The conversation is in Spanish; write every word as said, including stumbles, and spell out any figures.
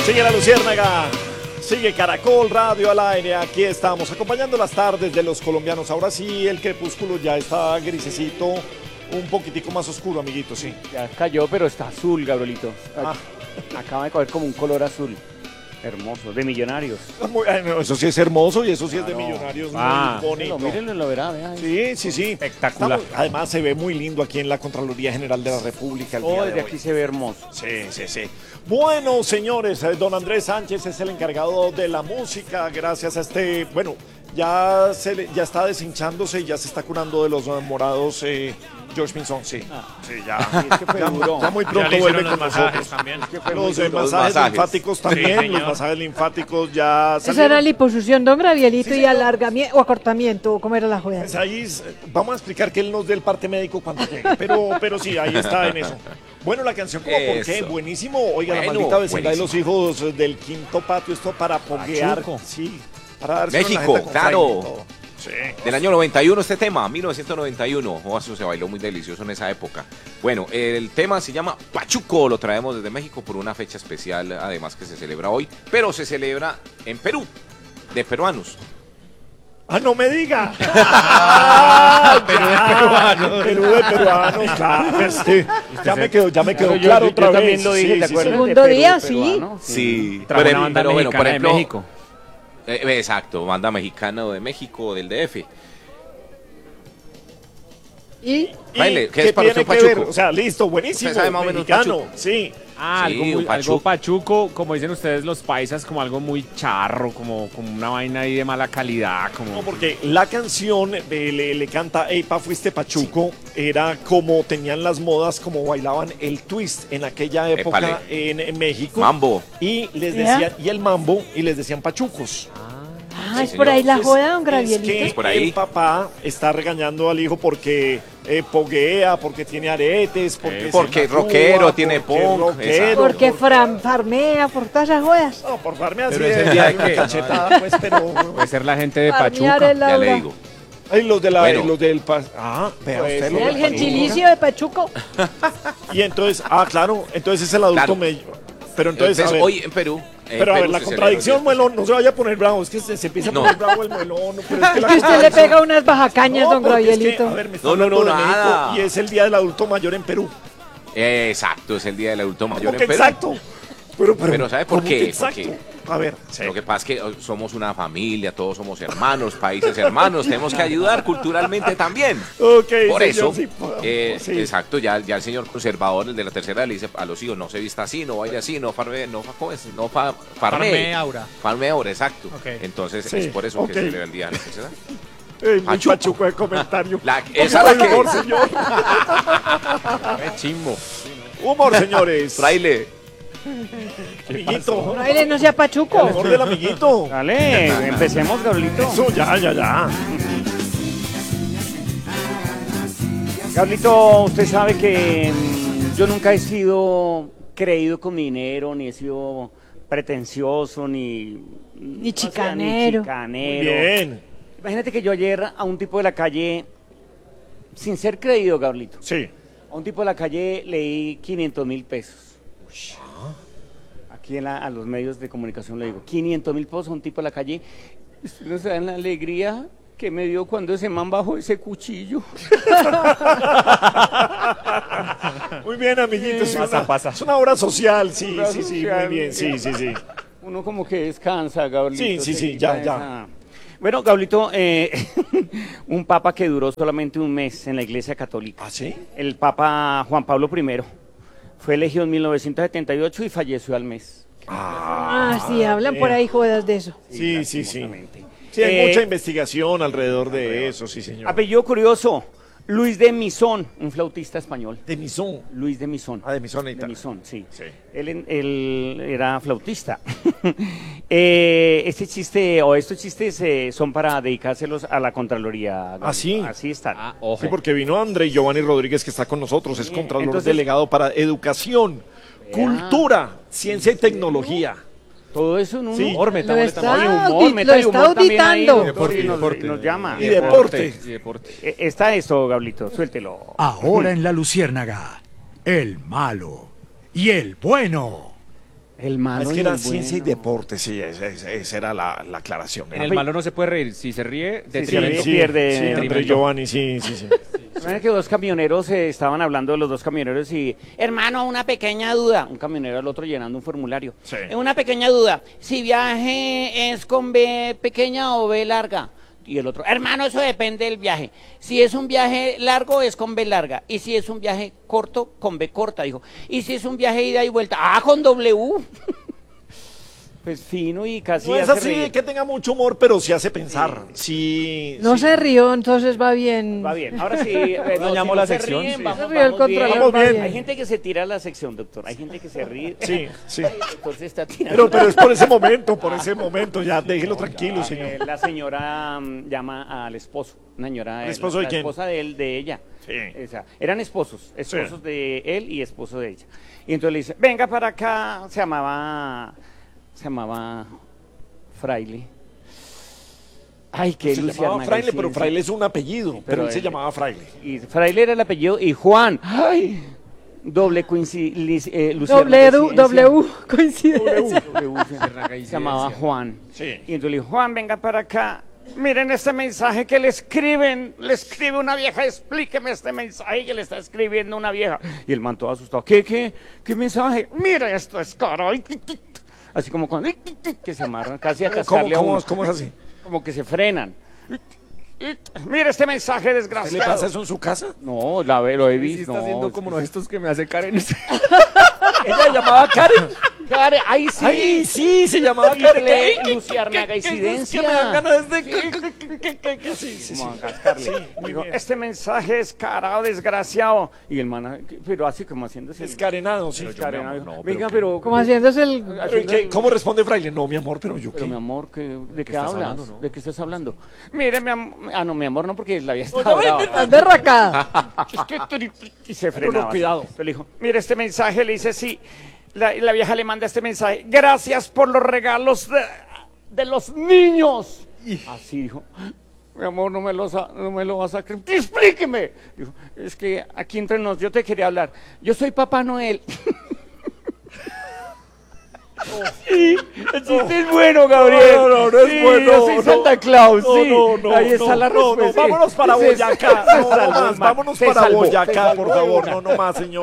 Sigue la Luciérnaga, sigue Caracol Radio al aire, aquí estamos acompañando las tardes de los colombianos. Ahora sí, el crepúsculo ya está grisecito, un poquitico más oscuro, amiguito, sí. Ya cayó, pero está azul, Gabrielito. Ah. Acaba de coger como un color azul. Hermoso, de Millonarios. Muy, ay, no, eso sí es hermoso y eso sí Ah, es de no. Millonarios, Ah, muy bonito. mírenlo, mírenlo, lo verá, vea. Sí, sí, sí. Espectacular. Estamos, además se ve muy lindo aquí en la Contraloría General de la República. El Oh, día de desde hoy. aquí se ve hermoso. Sí, sí, sí. Bueno, señores, eh, don Andrés Sánchez es el encargado de la música, gracias a este, bueno, ya, se le- ya está deshinchándose y ya se está curando de los eh, morados eh, George Pinzón, sí. Ah. Sí, ya, Sí, es que fue ya, duro. ya muy Ya pronto le vuelve hicieron con los masajes nosotros. también. Es que fue muy Los, eh, duro. masajes, masajes. linfáticos también, Sí, los señor. masajes linfáticos ya Esa era salieron. liposucción, don Gravielito, Sí, y señor. alargamiento o acortamiento, ¿cómo era la joda? Pues ahí es- vamos a explicar que él nos dé el parte médico cuando llegue, pero, pero sí, ahí está en eso. Bueno, la canción como por qué, Eso. buenísimo. Oiga, la Bueno, maldita vecindad de buenísimo. los hijos del quinto patio, esto para poguear. Pachuco. Sí, para darse México, una jeta con claro. Fraile y todo. Sí. Del año noventa y uno este tema, mil novecientos noventa y uno. Oh, eso se bailó muy delicioso en esa época. Bueno, el tema se llama Pachuco, lo traemos desde México por una fecha especial, además que se celebra hoy, pero se celebra en Perú, de peruanos. Ah, no me diga. Ah, Perú de peruanos. Perú de peruanos, claro. Este, ya me quedó, ya me quedó Claro, yo- claro yo, otra yo vez. también lo dije, Sí, ¿te sí, acuerdas? sí. Segundo De Perú, día, sí. peruano, Sí, Trajo pero, una banda pero bueno, por mexicana de ejemplo, México. eh, exacto, banda mexicana de México, del D F. Y ¿Y Fraile, ¿qué qué es para tiene usted que ver? Pachuco? O sea, listo, buenísimo. Usted sabe más o menos mexicano, Pachuco. sí. Ah, Sí, algo, muy, un algo pachuco. pachuco, como dicen ustedes los paisas, como algo muy charro, como, como una vaina ahí de mala calidad, como... No, porque la canción eh, le, le canta Ey, pa, fuiste Pachuco, era como tenían las modas, como bailaban el twist en aquella época Épale. en, en México. Mambo. Y les ¿Ya? decían, y el mambo, y les decían pachucos. ah, Sí, es por ahí señor. la joda, don Es Gravielito. que Es por ahí. el papá está regañando al hijo porque eh, poguea, porque tiene aretes, porque, Eh, se porque tatúa, porque tiene porque punk, rockero, exacto. Porque por- fran, farmea por todas esas jodas. No, por farme así Pero es el de, día de de una qué? cachetada, pues, pero... Puede ser la gente de Farmear Pachuca. el Ya le aura. digo. Ay, los de la, Bueno. los del... pa- Ah, vea Pues, usted sí, lo Era de el Pachuca. gentilicio de Pachuco. Y entonces, ah, claro, entonces es el adulto Claro. medio. Pero entonces, Entonces, a ver, hoy en Perú. en pero a ver, Perú la se contradicción, celebra el día Muelón, no se vaya a poner bravo, es que se, se empieza a No. poner bravo el Muelón. Pero es que la Que usted le contradicción- pega unas bajacañas, don porque es que, Gravielito. a ver, me está No, no, hablando no, de México nada. y es el Día del Adulto Mayor en Perú. Exacto, es el día del adulto mayor ¿Cómo en que Perú. exacto? Pero, pero, Pero ¿sabe por ¿cómo qué? que exacto? Porque- A ver, sí. Lo que pasa es que oh, somos una familia, todos somos hermanos, países hermanos, tenemos que ayudar culturalmente también. Ok, Por señor, eso, sí, po- eh, sí. exacto, ya, ya el señor conservador, el de la tercera, le dice a los hijos, no se vista así, no vaya así, no farme, no, fa- ¿cómo es? no fa, farme. Farme aura. Farme aura, exacto. Ok. Entonces Sí, es por eso ok. que se celebra el día de la tercera. Ey, muy Pachuco. pachuco de comentario. La- Por esa favor, la que- humor, señor. Qué chimbo. Humor, señores. Fraile, Amiguito. Fraile, no sea El Pachuco. humor del amiguito. Dale, empecemos, Gabrielito. Eso, ya, ya, ya. Gabrielito, usted sabe que mm, yo nunca he sido creído con mi dinero, ni he sido pretencioso, ni... Ni o sea, chicanero. ni chicanero. Bien. Imagínate que yo ayer a un tipo de la calle, sin ser creído, Gabrielito, Sí. a un tipo de la calle leí quinientos mil pesos. Aquí en la- a los medios de comunicación le digo, quinientos mil pesos a un tipo de la calle. Ustedes no saben la alegría que me dio cuando ese man bajó ese cuchillo. Muy bien, amiguito. Es Pasa, una, pasa. es una obra social, sí, Obra sí, sí, social. muy bien, sí, sí, sí. Uno como que descansa, Gabrielito. Sí, sí, se sí, quita ya, ya. esa- Bueno, Gabrielito, eh, un papa que duró solamente un mes en la Iglesia Católica. ¿Ah, sí? El Papa Juan Pablo primero. Fue elegido en mil novecientos setenta y ocho y falleció al mes. Ah, sí, hablan por ahí jodas de eso. Sí, sí, sí. lastimosamente. Sí, hay Eh, mucha investigación alrededor de eso, sí, señor. Apellido curioso, Luis de Misón, un flautista español. De Misón. Luis de Misón. Ah, de Misón, De tal. Misón, sí. Sí. Él, en- él era flautista. Eh, este chiste o estos chistes eh, son para dedicárselos a la Contraloría. ¿Ah, sí? Así están. Sí, porque vino André Giovanni Rodríguez, que está con nosotros, es Sí, Contralor entonces- Delegado para Educación, Cultura, Ciencia y Tecnología. Todo eso en un Sí. humor, Lo metámosle está también audi- humor, lo métale está humor también ahí, auditando. doctor, y Deporte, nos, deporte. y nos llama. Y deporte. Y deporte. Eh, Está esto, Gablito, suéltelo. Ahora en la Luciérnaga, el malo y el bueno. El malo Es y que era el ciencia y bueno. deporte, sí, esa, esa- esa era la, la aclaración. En el malo no se puede reír. Si se ríe, Sí, detrimento. sí. pierde- Sí, Andrés detrimento. Giovanni, sí, sí, sí. Recuerda que dos camioneros eh, estaban hablando de los dos camioneros y, hermano, una pequeña duda. Un camionero al otro llenando un formulario. Sí. Eh, Una pequeña duda. Si viaje es con B pequeña o B larga. Y el otro, hermano, eso depende del viaje. Si es un viaje largo, es con B larga. Y si es un viaje corto, con B corta, dijo. Y si es un viaje ida y vuelta, ah, con W. Pues fino y casi No es hace así reír. que tenga mucho humor, pero sí hace pensar. Sí. No sí. se rió, entonces va bien. Va bien. Ahora sí, eh, no, Dañamos si no la se sección, ríen, sí. vamos, Se rió el vamos bien. controlador, Vamos va bien. bien. Hay gente que se tira a la sección, doctor. Hay gente que se ríe. Sí, sí. El doctor se está tirando. Pero, pero es por ese momento, por ese momento. Ya déjelo tranquilo, Eh, señor. la señora mm, llama al esposo. Una señora. ¿El esposo la, de la quién? esposa de él, de ella. Sí. O sea, eran esposos. Esposos de él y esposo de ella. Y entonces le dice, venga para acá. Se llamaba. Se llamaba. Fraile. Ay, qué Se Luciana llamaba Fraile, pero García. Fraile es un apellido. Pero, pero él se él- llamaba Fraile. Y Fraile era el apellido y Juan. Ay, doble coincidencia. Eh, Luciano Doble, du- coincidencia. W, coincidencia. W, se llamaba Juan. Sí. Y entonces le dijo, Juan, venga para acá. Miren este mensaje que le escriben, le escribe una vieja, explíqueme este mensaje que le está escribiendo una vieja. Y el man todo asustado, ¿qué, qué, qué mensaje? Mira, esto es caro. Así como cuando que se amarran casi a ¿Cómo, cascarle a cómo, uno. cómo es así? Como que se frenan. Mira este mensaje ¿Qué desgraciado. le pasa eso en su casa? No, la, ve- lo he Sí, visto. está haciendo no, como sí, los estos que me hace Karen. Ella llamaba Karen. Karen, ahí sí. Ay, sí, se llamaba Y Karen. le- ¿Qué? Luciana ¿Qué? ¿Qué? Coincidencia. ¿Qué me dan ganas de...? Sí, sí, sí. Como a cascarle. Sí, muy Digo, bien. este mensaje es carado, desgraciado. Y el man, pero así como haciéndose. Descarenado, sí. Descarenado. No, pero Venga, ¿qué? pero. Como haciéndose el... Pero, ¿y qué? ¿Cómo responde Fraile? No, mi amor, pero yo Pero qué. mi amor, ¿qué- ¿de qué, estás hablas? hablando, no? ¿De qué estás hablando? Mire, mi amor. Ah, no, mi amor, no, porque la había estado brava. Estás derracada. Y se Pero frenaba. cuidado. Pero le dijo, mire este mensaje, le dice, sí. La, la vieja le manda este mensaje. Gracias por los regalos de, de los niños. Así dijo. Mi amor, no me, los ha- no me lo vas a creer. Explíqueme. Dijo, es que aquí entre nos, yo te quería hablar. Yo soy Papá Noel. Sí, el chiste es bueno, Gabriel. No, no, no es Sí, bueno, Yo soy no. Santa Claus, No, sí. no, no, Ahí está no, la no, no, respuesta. vámonos para Se- Boyacá. se No, no salvó, más, man. vámonos Se para salvó, se Boyacá, salvó por de favor. una. No, no más, señor.